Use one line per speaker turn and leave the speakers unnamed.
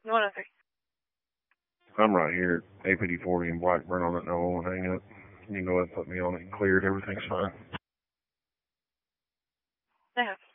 103.
I'm right here at APD 40 in Blackburn on that 911 hang up. You can go ahead and put me on it and cleared. Everything's fine.
Yeah.